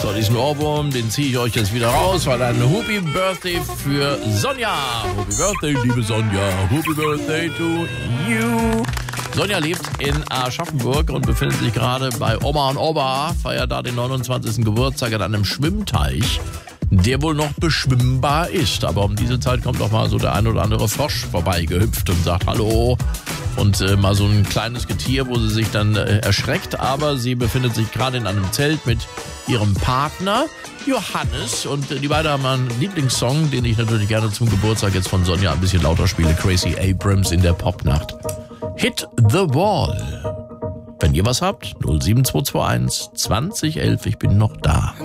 So, diesen Ohrwurm, den ziehe ich euch jetzt wieder raus, weil ein Happy Birthday für Sonja. Happy Birthday, liebe Sonja. Happy Birthday to you. Sonja lebt in Aschaffenburg und befindet sich gerade bei Oma und Opa, feiert da den 29. Geburtstag an einem Schwimmteich, der wohl noch beschwimmbar ist. Aber um diese Zeit kommt auch mal so der ein oder andere Frosch vorbeigehüpft und sagt Hallo. Und mal so ein kleines Getier, wo sie sich dann erschreckt. Aber sie befindet sich gerade in einem Zelt mit ihrem Partner Johannes. Und die beiden haben einen Lieblingssong, den ich natürlich gerne zum Geburtstag jetzt von Sonja ein bisschen lauter spiele. Gracie Abrams in der Popnacht. Hit the Wall. Wenn ihr was habt, 07221 2011, ich bin noch da.